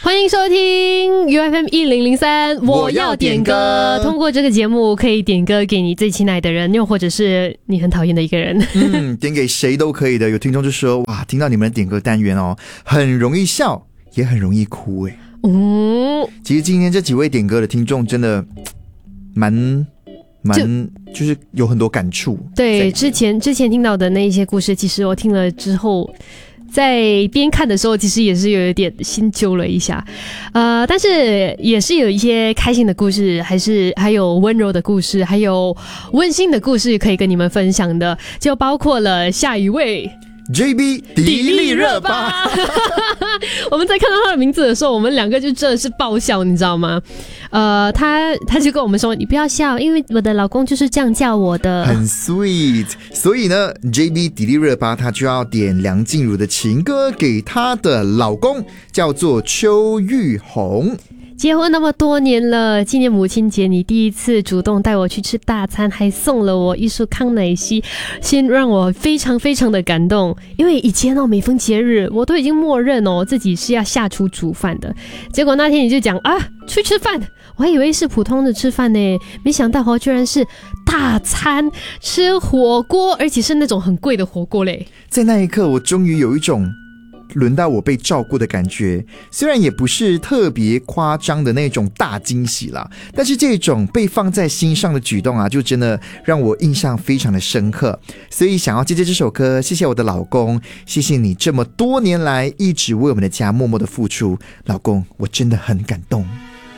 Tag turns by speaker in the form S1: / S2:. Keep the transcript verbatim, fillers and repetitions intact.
S1: 欢迎收听 U F M 一零零三，我要点歌。通过这个节目，可以点歌给你最亲爱的人，又或者是你很讨厌的一个人。
S2: 嗯，点给谁都可以的。有听众就说，哇，听到你们的点歌单元哦，很容易笑，也很容易哭诶。
S1: 嗯，
S2: 其实今天这几位点歌的听众真的蛮蛮就，就是有很多感触。
S1: 对，之前之前听到的那一些故事，其实我听了之后，在边看的时候，其实也是有一点心揪了一下，呃，但是也是有一些开心的故事，还是还有温柔的故事，还有温馨的故事可以跟你们分享的，就包括了下一位。
S2: J B 迪丽热巴
S1: 我们在看到他的名字的时候，我们两个就真的是爆笑，你知道吗？呃，他他就跟我们说，你不要笑，因为我的老公就是这样叫我的，
S2: 很 sweet。所以呢 ，J B 迪丽热巴她就要点梁静茹的情歌给她的老公，叫做邱玉红。
S1: 结婚那么多年了，今年母亲节你第一次主动带我去吃大餐，还送了我一束康乃馨，先让我非常非常的感动。因为以前哦，每逢节日我都已经默认哦自己是要下厨煮饭的，结果那天你就讲啊去吃饭，我还以为是普通的吃饭呢，没想到哦居然是大餐，吃火锅，而且是那种很贵的火锅嘞。
S2: 在那一刻，我终于有一种轮到我被照顾的感觉，虽然也不是特别夸张的那种大惊喜啦，但是这种被放在心上的举动啊，就真的让我印象非常的深刻。所以想要借着这首歌，谢谢我的老公，谢谢你这么多年来一直为我们的家默默的付出，老公，我真的很感动。